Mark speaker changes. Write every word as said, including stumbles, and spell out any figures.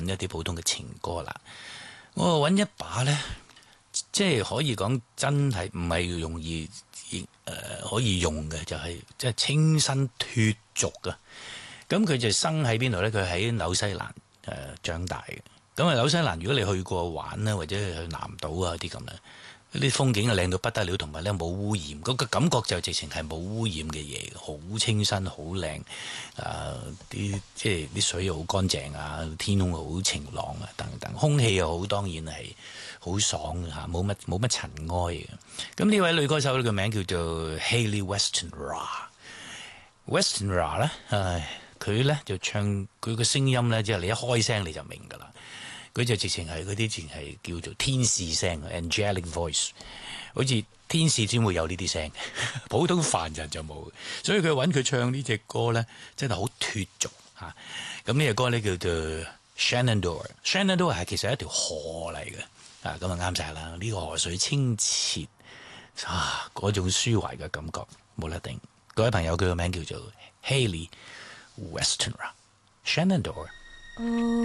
Speaker 1: 一啲普通嘅情歌啦。我揾一把咧，即係可以講真係唔係容易誒、呃、可以用嘅，就係即係清新脫俗嘅。咁佢就生喺邊度咧？佢喺紐西蘭誒、呃、長大嘅。咁啊紐西蘭，如果你去過玩咧，或者去南島啊啲咁咧，啲風景啊靚到不得了，同埋咧冇污染，嗰、那個感覺就直情係冇污染嘅嘢，好清新，好靚。啊，啲即係啲水又好乾淨啊，天空好晴朗啊，等等，空氣又好，當然係好爽嚇，冇乜冇乜塵埃嘅。咁呢位女歌手嘅名叫做 Hayley Westenra。Westenra 咧，唉，佢咧就唱佢個聲音咧，即係你一開聲你就明㗎啦。佢就直情係嗰啲，直情係叫做天使聲 （angelic voice），好似天使先會有呢啲聲，普通凡人就冇。所以佢揾佢唱呢隻歌咧，真係好脫俗嚇。咁呢隻歌咧叫做 Shenandoah。Shenandoah 係其實係一條河嚟嘅，啊咁啊啱晒啦！呢個河水清澈啊，嗰種抒懷嘅感覺冇得頂。各位朋友，佢個名叫做 Hayley Westenra。Shenandoah。